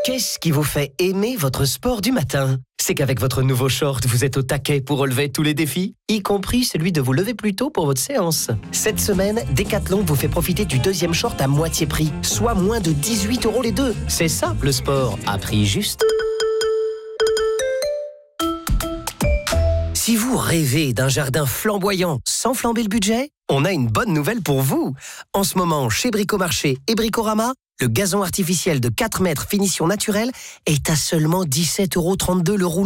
Qu'est-ce qui vous fait aimer votre sport du matin? C'est qu'avec votre nouveau short, vous êtes au taquet pour relever tous les défis, y compris celui de vous lever plus tôt pour votre séance. Cette semaine, Decathlon vous fait profiter du deuxième short à moitié prix, soit moins de 18 € les deux. C'est ça, le sport, à prix juste. Si vous rêvez d'un jardin flamboyant sans flamber le budget, on a une bonne nouvelle pour vous. En ce moment, chez Bricomarché et Bricorama, le gazon artificiel de 4 mètres finition naturelle est à seulement 17,32 € le rouleau.